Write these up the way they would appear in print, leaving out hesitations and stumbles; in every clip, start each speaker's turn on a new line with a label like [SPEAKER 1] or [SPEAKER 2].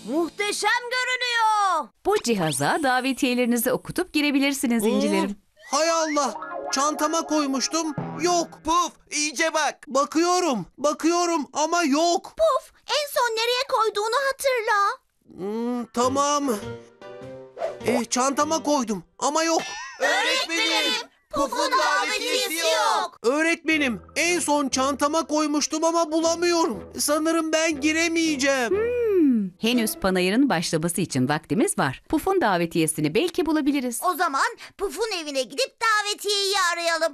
[SPEAKER 1] Muhteşem görünüyor.
[SPEAKER 2] Bu cihaza davetiyelerinizi okutup girebilirsiniz incilerim.
[SPEAKER 3] Hay Allah! Çantama koymuştum, yok.
[SPEAKER 4] Puf, iyice bak.
[SPEAKER 3] Bakıyorum ama yok.
[SPEAKER 1] Puf, en son nereye koyduğunu hatırla.
[SPEAKER 3] Tamam. Çantama koydum ama yok.
[SPEAKER 4] Öğretmenim, Puf'un davetiyesi yok.
[SPEAKER 3] Öğretmenim, en son çantama koymuştum ama bulamıyorum. Sanırım ben giremeyeceğim.
[SPEAKER 2] Henüz panayırın başlaması için vaktimiz var. Puf'un davetiyesini belki bulabiliriz.
[SPEAKER 1] O zaman Puf'un evine gidip davetiyeyi arayalım.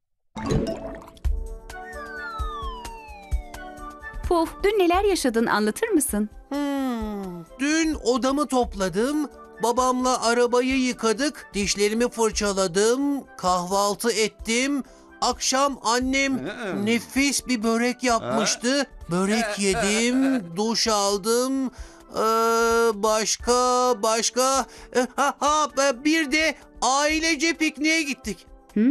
[SPEAKER 2] Puf, dün neler yaşadın anlatır mısın?
[SPEAKER 3] Dün odamı topladım. Babamla arabayı yıkadık. Dişlerimi fırçaladım. Kahvaltı ettim. Akşam annem nefis bir börek yapmıştı. Börek yedim, duş aldım. Başka. Bir de ailece pikniğe gittik.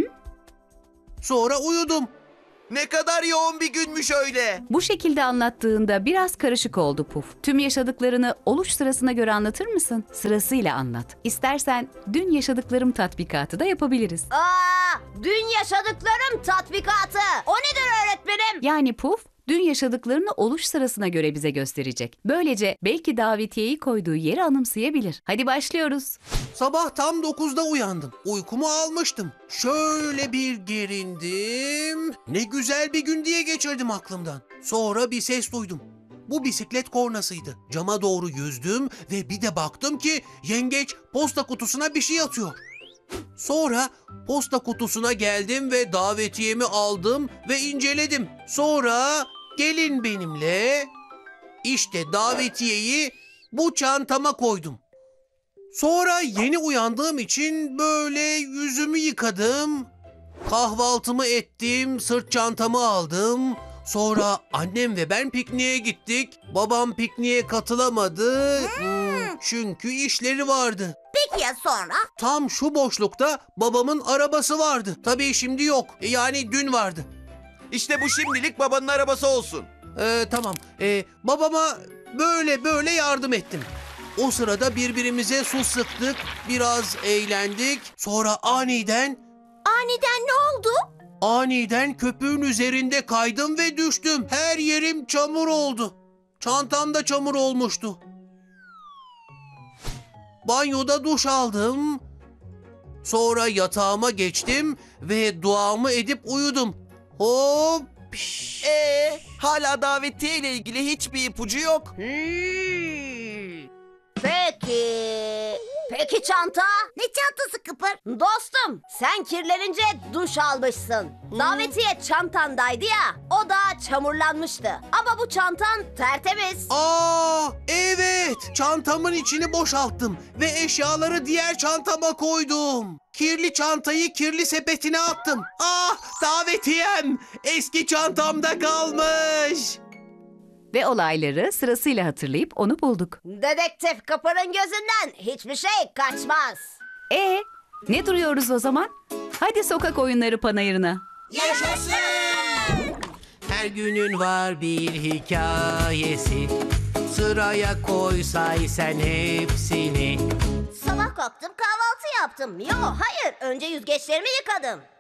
[SPEAKER 3] Sonra uyudum.
[SPEAKER 4] Ne kadar yoğun bir günmüş öyle.
[SPEAKER 2] Bu şekilde anlattığında biraz karışık oldu Puf. Tüm yaşadıklarını oluş sırasına göre anlatır mısın? Sırasıyla anlat. İstersen dün yaşadıklarım tatbikatı da yapabiliriz.
[SPEAKER 1] Dün yaşadıklarım tatbikatı. O nedir öğretmenim?
[SPEAKER 2] Yani Puf, dün yaşadıklarını oluş sırasına göre bize gösterecek. Böylece belki davetiyeyi koyduğu yeri anımsayabilir. Hadi başlıyoruz.
[SPEAKER 3] Sabah tam 9'da uyandım. Uykumu almıştım. Şöyle bir gerindim. Ne güzel bir gün diye geçirdim aklımdan. Sonra bir ses duydum. Bu bisiklet kornasıydı. Cama doğru yüzdüm ve bir de baktım ki yengeç posta kutusuna bir şey atıyor. Sonra posta kutusuna geldim ve davetiyemi aldım ve inceledim. Sonra gelin benimle. İşte davetiyeyi bu çantama koydum. Sonra yeni uyandığım için böyle yüzümü yıkadım. Kahvaltımı ettim, sırt çantamı aldım. Sonra annem ve ben pikniğe gittik. Babam pikniğe katılamadı. Çünkü işleri vardı.
[SPEAKER 1] Peki ya sonra?
[SPEAKER 3] Tam şu boşlukta babamın arabası vardı. Tabii şimdi yok. Yani dün vardı.
[SPEAKER 4] İşte bu şimdilik babanın arabası olsun.
[SPEAKER 3] Tamam. Babama böyle yardım ettim. O sırada birbirimize su sıktık, biraz eğlendik. Sonra aniden
[SPEAKER 1] Aniden ne oldu?
[SPEAKER 3] köpüğün üzerinde kaydım ve düştüm. Her yerim çamur oldu. Çantam da çamur olmuştu. Banyoda duş aldım. Sonra yatağıma geçtim ve duamı edip uyudum. Hop! Piş.
[SPEAKER 4] Hala davetiye ile ilgili hiçbir ipucu yok.
[SPEAKER 1] Peki çanta? Ne çantası Kıpır? Dostum, sen kirlenince duş almışsın. Davetiye çantandaydı ya, o da çamurlanmıştı. Ama bu çantan tertemiz.
[SPEAKER 3] Evet, çantamın içini boşalttım ve eşyaları diğer çantama koydum. Kirli çantayı kirli sepetine attım. Davetiyem eski çantamda kalmış.
[SPEAKER 2] Ve olayları sırasıyla hatırlayıp onu bulduk.
[SPEAKER 1] Dedektif Kıpır'ın gözünden hiçbir şey kaçmaz.
[SPEAKER 2] Ne duruyoruz o zaman? Hadi sokak oyunları panayırına.
[SPEAKER 4] Yaşasın!
[SPEAKER 3] Her günün var bir hikayesi. Sıraya koy say sen hepsini.
[SPEAKER 1] Sabah kalktım kahvaltı yaptım. Hayır, önce yüzgeçlerimi yıkadım.